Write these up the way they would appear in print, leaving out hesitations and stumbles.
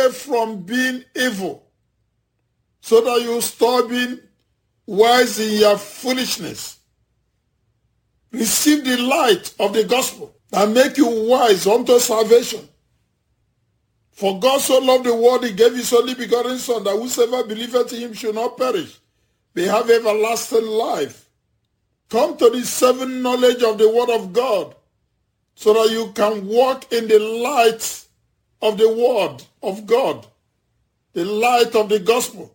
from being evil, so that you stop being wise in your foolishness. Receive the light of the gospel that make you wise unto salvation. For God so loved the world, he gave his only begotten Son, that whosoever believeth in him should not perish, but have everlasting life. Come to the saving knowledge of the word of God, so that you can walk in the light of the word of God, the light of the gospel.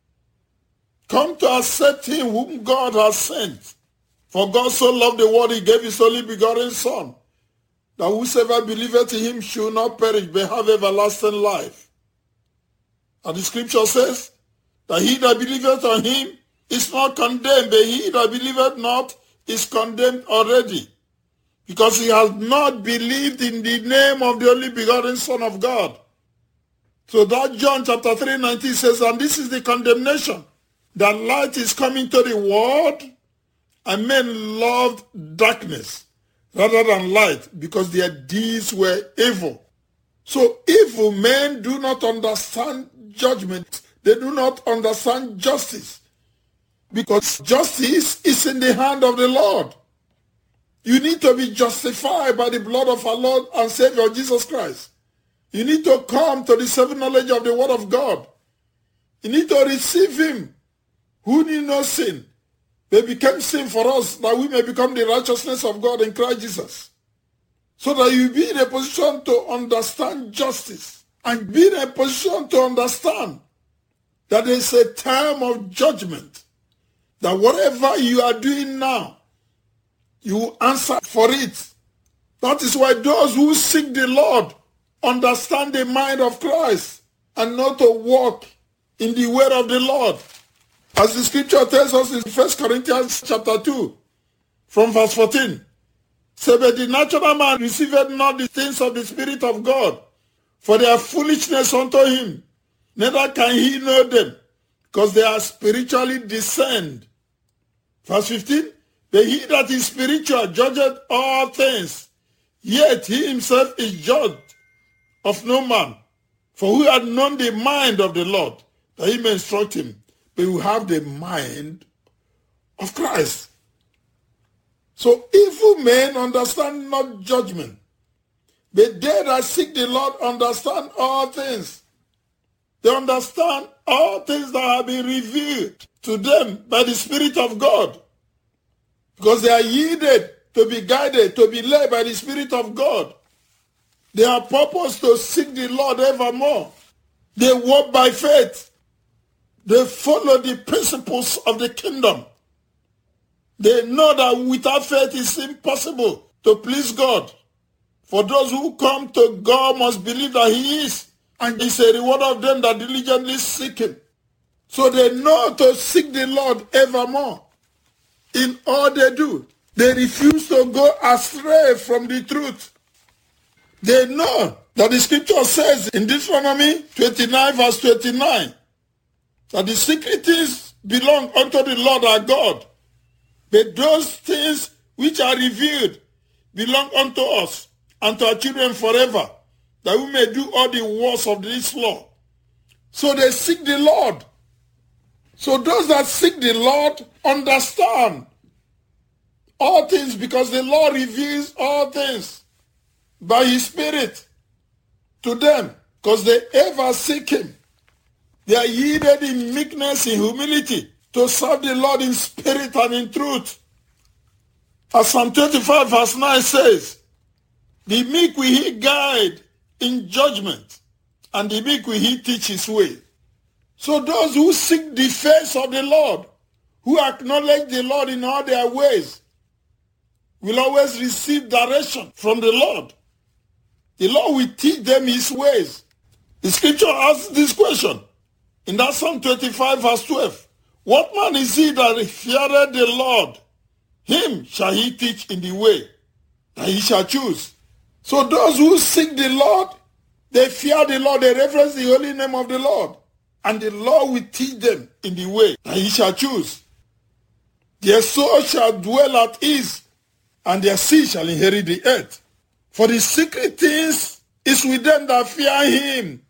Come to accept him whom God has sent. For God so loved the world, he gave his only begotten Son, that whosoever believeth in him should not perish, but have everlasting life. And the scripture says that he that believeth on him is not condemned, but he that believeth not is condemned already, because he has not believed in the name of the only begotten Son of God. So that John chapter 3:19 says, and this is the condemnation, that light is coming to the world, and men loved darkness rather than light, because their deeds were evil. So evil men do not understand judgment. They do not understand justice, because justice is in the hand of the Lord. You need to be justified by the blood of our Lord and Savior Jesus Christ. You need to come to the saving knowledge of the word of God. You need to receive him who knew no sin, but became sin for us, that we may become the righteousness of God in Christ Jesus. So that you be in a position to understand justice, and be in a position to understand that there is a time of judgment, that whatever you are doing now, you will answer for it. That is why those who seek the Lord understand the mind of Christ, and know to walk in the way of the Lord. As the scripture tells us in 1 Corinthians chapter 2, from verse 14, say, but the natural man receiveth not the things of the Spirit of God, for they are foolishness unto him, neither can he know them, because they are spiritually discerned. Verse 15, but he that is spiritual judgeth all things, yet he himself is judged of no man. For who hath known the mind of the Lord, that he may instruct him? But we have the mind of Christ. So evil men understand not judgment, but they that seek the Lord understand all things. They understand all things that have been revealed to them by the Spirit of God, because they are yielded to be guided, to be led by the Spirit of God. They are purposed to seek the Lord evermore. They walk by faith. They follow the principles of the kingdom. They know that without faith it's impossible to please God. For those who come to God must believe that he is, and is a reward of them that diligently seek him. So they know to seek the Lord evermore. In all they do, they refuse to go astray from the truth. They know that the scripture says in Deuteronomy 29 verse 29, that the secret things belong unto the Lord our God, but those things which are revealed belong unto us and to our children forever, that we may do all the works of this law. So they seek the Lord. So those that seek the Lord understand all things, because the Lord reveals all things by his Spirit to them, because they ever seek him. They are yielded in meekness, in humility, to serve the Lord in spirit and in truth. As Psalm 25 verse 9 says, the meek will he guide in judgment, and the meek will he teach his way. So those who seek the face of the Lord, who acknowledge the Lord in all their ways, will always receive direction from the Lord. The Lord will teach them his ways. The scripture asks this question in that Psalm 25 verse 12. What man is he that feareth the Lord? Him shall he teach in the way that he shall choose. So those who seek the Lord, they fear the Lord, they reverence the holy name of the Lord, and the Lord will teach them in the way that he shall choose. Their soul shall dwell at ease, and their seed shall inherit the earth. For the secret things is with them that fear him,